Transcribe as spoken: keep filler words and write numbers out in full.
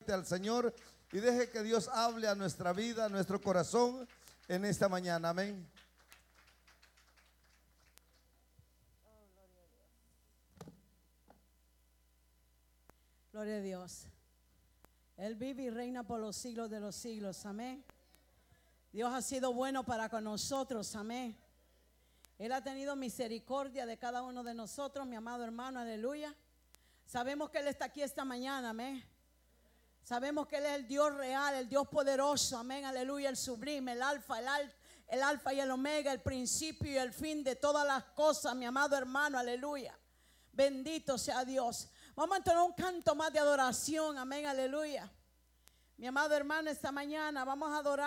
primeramente al Señor y deje que Dios hable a nuestra vida, a nuestro corazón en esta mañana. Amén. Gloria a Dios. Él vive y reina por los siglos de los siglos. Amén. Dios ha sido bueno para con nosotros. Amén. Él ha tenido misericordia de cada uno de nosotros, mi amado hermano. Aleluya. Sabemos que Él está aquí esta mañana. Amén. Sabemos que Él es el Dios real, el Dios poderoso. Amén. Aleluya. El sublime, el alfa, el alfa. El alfa y el omega, el principio y el fin de todas las cosas, mi amado hermano, aleluya. Bendito sea Dios. Vamos a entonar un canto más de adoración, amén, aleluya. Mi amado hermano, esta mañana vamos a adorar.